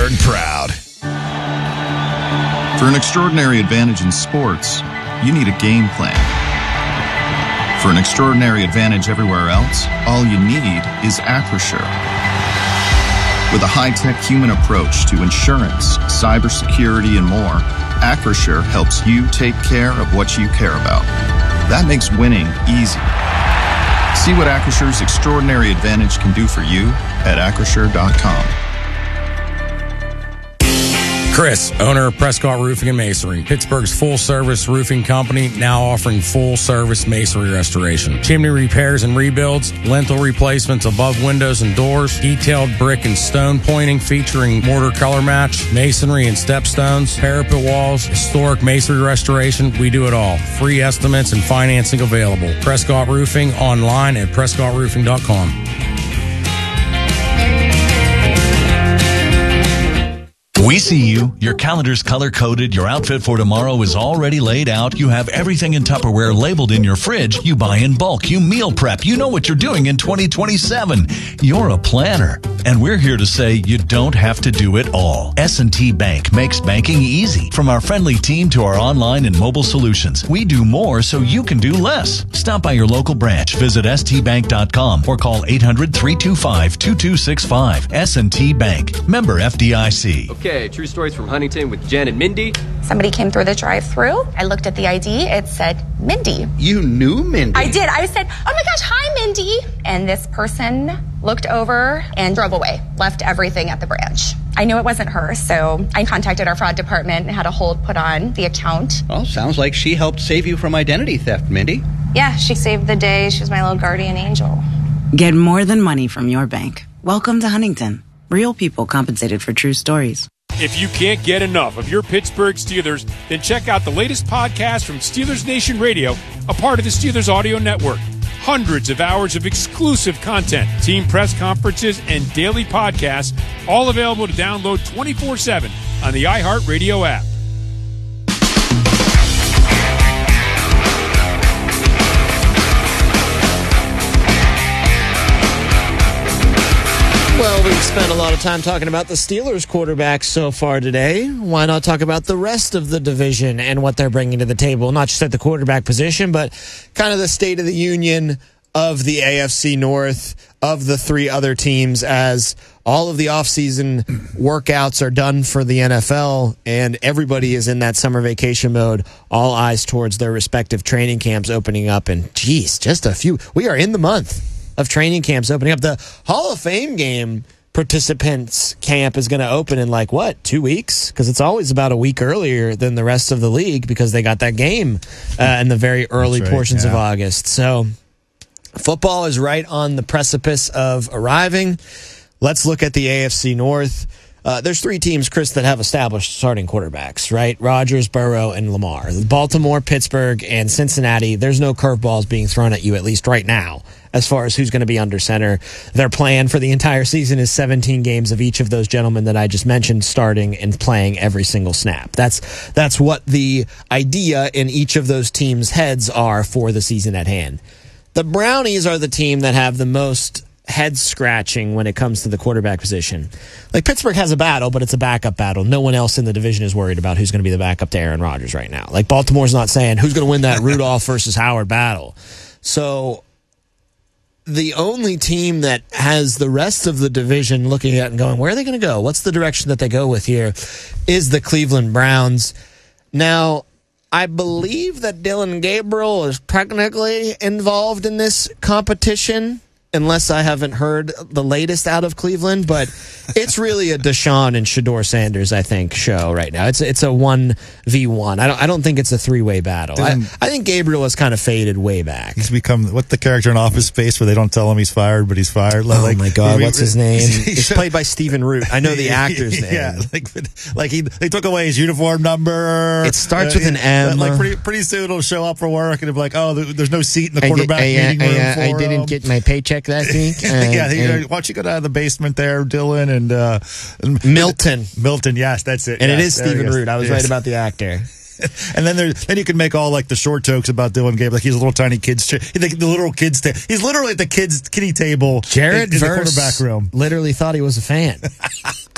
Pittsburgh proud. For an extraordinary advantage in sports, you need a game plan. For an extraordinary advantage everywhere else, all you need is Acrisure. With a high-tech human approach to insurance, cybersecurity, and more, Acrisure helps you take care of what you care about. That makes winning easy. See what Acrisure's extraordinary advantage can do for you at Acrisure.com. Chris, owner of Prescott Roofing and Masonry, Pittsburgh's full-service roofing company, now offering full-service masonry restoration, chimney repairs and rebuilds, lintel replacements above windows and doors, detailed brick and stone pointing featuring mortar color match, masonry and stepstones, parapet walls, historic masonry restoration. We do it all. Free estimates and financing available. Prescott Roofing online at PrescottRoofing.com. We see you. Your calendar's color-coded. Your outfit for tomorrow is already laid out. You have everything in Tupperware labeled in your fridge. You buy in bulk. You meal prep. You know what you're doing in 2027. You're a planner. And we're here to say you don't have to do it all. S&T Bank makes banking easy. From our friendly team to our online and mobile solutions, we do more so you can do less. Stop by your local branch. Visit stbank.com or call 800-325-2265. S&T Bank. Member FDIC. Okay, true stories from Huntington with Jen and Mindy. Somebody came through the drive-thru. I looked at the ID. It said Mindy. You knew Mindy? I did. I said, oh my gosh, hi, Mindy. And this person looked over and drove away, left everything at the branch. I knew it wasn't her, so I contacted our fraud department and had a hold put on the account. Well, sounds like she helped save you from identity theft, Mindy. Yeah, she saved the day. She was my little guardian angel. Get more than money from your bank. Welcome to Huntington. Real people compensated for true stories. If you can't get enough of your Pittsburgh Steelers, then check out the latest podcast from Steelers Nation Radio, a part of the Steelers Audio Network. Hundreds of hours of exclusive content, team press conferences, and daily podcasts, all available to download 24/7 on the iHeartRadio app. Well, we've spent a lot of time talking about the Steelers quarterbacks so far today. Why not talk about the rest of the division and what they're bringing to the table? Not just at the quarterback position, but kind of the state of the union of the AFC North, of the three other teams, as all of the offseason workouts are done for the NFL and everybody is in that summer vacation mode, all eyes towards their respective training camps opening up. And, geez, just a few. We are in the month of training camps opening up. The Hall of Fame game participants camp is going to open in 2 weeks? Because it's always about a week earlier than the rest of the league because they got that game in the very early portions of August. So football is right on the precipice of arriving. Let's look at the AFC North. There's three teams, Chris, that have established starting quarterbacks, right? Rodgers, Burrow, and Lamar. Baltimore, Pittsburgh, and Cincinnati, there's no curveballs being thrown at you, at least right now, as far as who's going to be under center. Their plan for the entire season is 17 games of each of those gentlemen that I just mentioned starting and playing every single snap. That's what the idea in each of those teams' heads are for the season at hand. The Brownies are the team that have the most head scratching when it comes to the quarterback position. Pittsburgh has a battle, but it's a backup battle. No one else in the division is worried about who's going to be the backup to Aaron Rodgers right now. Baltimore's not saying who's going to win that Rudolph versus Howard battle. So the only team that has the rest of the division looking at and going, where are they going to go? What's the direction that they go with here is the Cleveland Browns. Now, I believe that Dylan Gabriel is technically involved in this competition, unless I haven't heard the latest out of Cleveland, but it's really a Deshaun and Shedeur Sanders, I think, show right now. It's a 1v1. I don't think it's a three-way battle. I think Gabriel has kind of faded way back. He's become, what's the character in Office Space where they don't tell him he's fired, but he's fired? Oh my God, what's his name? It's played by Stephen Root. I know the actor's name. Yeah, they took away his uniform number. It starts with an M. Pretty soon he'll show up for work and he'll be there's no seat in the quarterback meeting room for I didn't get my paycheck last week. Why don't you go down to the basement there, Dylan, and Milton. Milton, yes, that's it. And it is Stephen Root. I was right about the actor. And then you can make all the short jokes about Dylan Gabriel, he's a little tiny kid's the little kids. He's literally at the kids' kiddie table. Jared in the quarterback room. Literally thought he was a fan.